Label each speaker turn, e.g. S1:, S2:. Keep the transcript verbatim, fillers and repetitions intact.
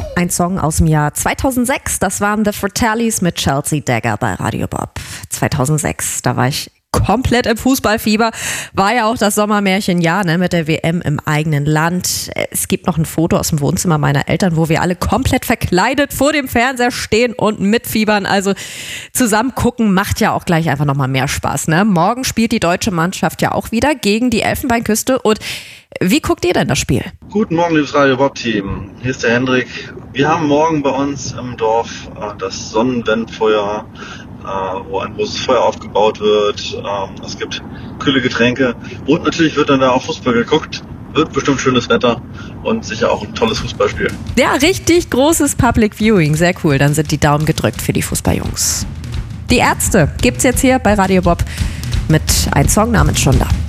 S1: Ein Song aus dem Jahr zweitausendsechs, das waren The Fratellis mit Chelsea Dagger bei Radio Bob. zweitausendsechs, da war ich komplett im Fußballfieber. War ja auch das Sommermärchen, ja, ne, mit der W M im eigenen Land. Es gibt noch ein Foto aus dem Wohnzimmer meiner Eltern, wo wir alle komplett verkleidet vor dem Fernseher stehen und mitfiebern. Also zusammen gucken macht ja auch gleich einfach nochmal mehr Spaß, ne? Morgen spielt die deutsche Mannschaft ja auch wieder gegen die Elfenbeinküste. Und wie guckt ihr denn das Spiel?
S2: Guten Morgen, liebes Radio Bob-Team. Hier ist der Hendrik. Wir haben morgen bei uns im Dorf äh, das Sonnenwendfeuer, äh, wo ein großes Feuer aufgebaut wird. Ähm, es gibt kühle Getränke und natürlich wird dann da auch Fußball geguckt. Wird bestimmt schönes Wetter und sicher auch ein tolles Fußballspiel.
S1: Ja, richtig großes Public Viewing. Sehr cool. Dann sind die Daumen gedrückt für die Fußballjungs. Die Ärzte gibt's jetzt hier bei Radio Bob mit einem Song namens Schon da.